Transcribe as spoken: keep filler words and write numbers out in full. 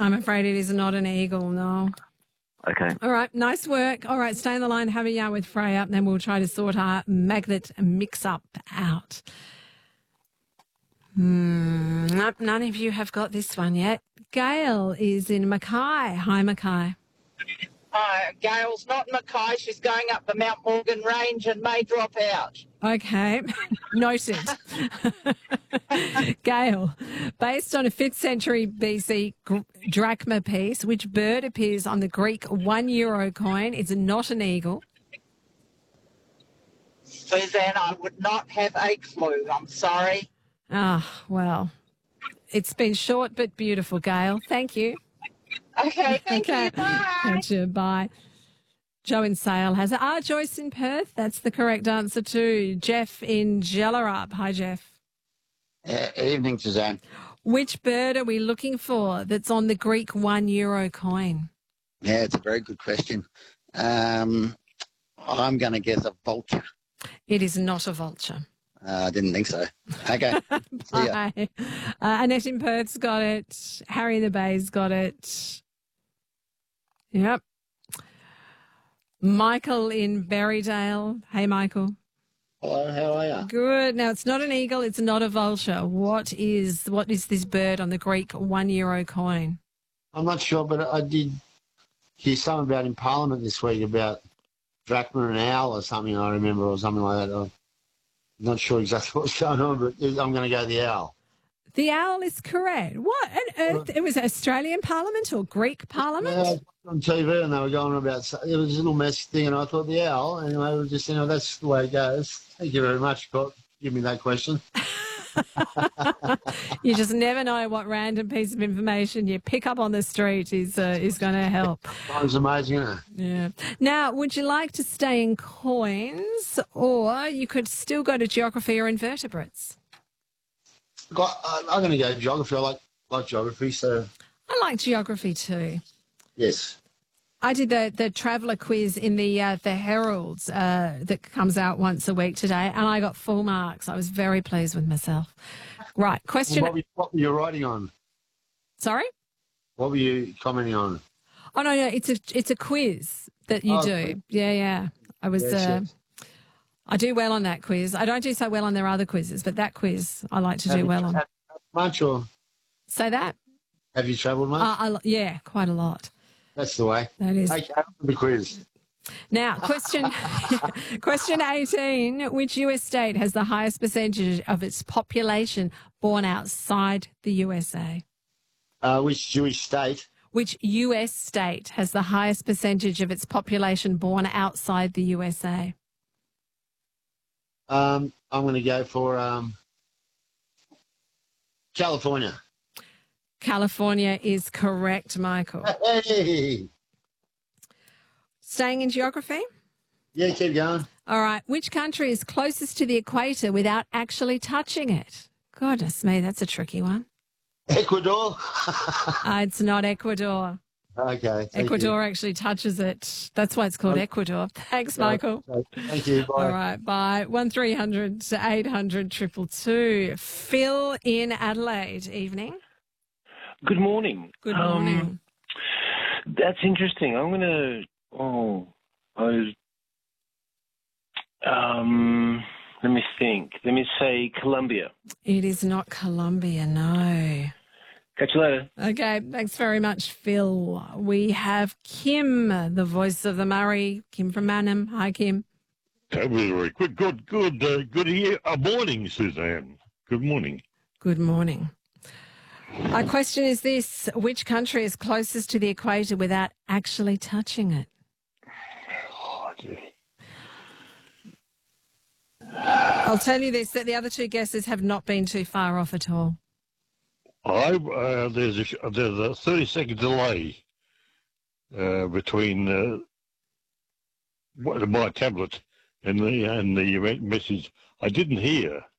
I'm afraid it is not an eagle, no. Okay. All right, nice work. All right, stay on the line, have a yarn with Freya, and then we'll try to sort our magnet mix-up out. Hmm, nope, none of you have got this one yet. Gail is in Mackay. Hi, Mackay. Hi, Gail's not in Mackay. She's going up the Mount Morgan Range and may drop out. Okay, noted. Gail, based on a fifth century B C drachma piece, which bird appears on the Greek one euro coin? It's not an eagle. Suzanne, I would not have a clue. I'm sorry. Ah, well, it's been short but beautiful, Gail. Thank you. Okay, thank Okay. you. Bye. Thank you. Bye. Joe in Sale has it. Ah, Joyce in Perth. That's the correct answer too. Jeff in Jellarup. Hi, Jeff. Uh, evening, Suzanne. Which bird are we looking for that's on the Greek one euro coin? Yeah, it's a very good question. Um, I'm going to guess a vulture. It is not a vulture. Uh, I didn't think so. Okay. See ya. Bye. Uh, Annette in Perth's got it. Harry in the Bay's got it. Yep. Michael in Berrydale. Hey, Michael. Hello, how are you? Good. Now, it's not an eagle. It's not a vulture. What is what is this bird on the Greek one euro coin? I'm not sure, but I did hear something about in Parliament this week about drachma and owl or something, I remember, or something like that. I'm not sure exactly what's going on, but I'm going to go the owl. The owl is correct. What on earth? It was Australian Parliament or Greek Parliament? Yeah, on T V, and they were going on about it was a little messy thing, and I thought the owl, and they were just, you know, that's the way it goes. Thank you very much for giving me that question. You just never know what random piece of information you pick up on the street is uh, is going to help. It's amazing, isn't it? Yeah. Now, would you like to stay in coins, or you could still go to geography or invertebrates? Look, I, I'm going to go geography. I like like geography, so I like geography too. yes. I did the, the traveller quiz in the uh, the Heralds uh, that comes out once a week today, and I got full marks. I was very pleased with myself. Right, question. What were, you, what were you writing on? Sorry? What were you commenting on? Oh no, no, it's a it's a quiz that you Oh, do. okay. Yeah, yeah. I was. Yes, uh, yes. I do well on that quiz. I don't do so well on their other quizzes, but that quiz I like to Have do you well on. travelled much, or Say that. have you travelled much? Uh, I, yeah, quite a lot. That's the way. That is. Okay, the quiz. Now, question question eighteen. Which U S state has the highest percentage of its population born outside the U S A? Uh, which Jewish state? Which U S state has the highest percentage of its population born outside the U S A? Um, I'm going to go for um, California. California is correct, Michael. Hey! Staying in geography? Yeah, keep going. All right. Which country is closest to the equator without actually touching it? Goodness me, that's a tricky one. Ecuador. Uh, it's not Ecuador. Okay. thank Ecuador actually touches it. That's why it's called Oh. Ecuador. Thanks, you. Michael. Okay, Thank you. Bye. All right, bye. one three hundred eight hundred two two two. Phil in Adelaide. Evening. Good morning. Good Um, morning. that's interesting. I'm going to, oh, I was, um, let me think. Let me say Colombia. It is not Colombia, no. Catch you later. Okay, thanks very much, Phil. We have Kim, the voice of the Murray. Kim from Manham. Hi, Kim. That was very good. Good, good, uh, good here. Uh, morning, Suzanne. Good morning. Good morning. Our question is this. Which country is closest to the equator without actually touching it? Oh, dear. I'll tell you this, that the other two guesses have not been too far off at all. I uh, there's a sh- there's a thirty second delay uh, between uh, what- my tablet and the and the message. I didn't hear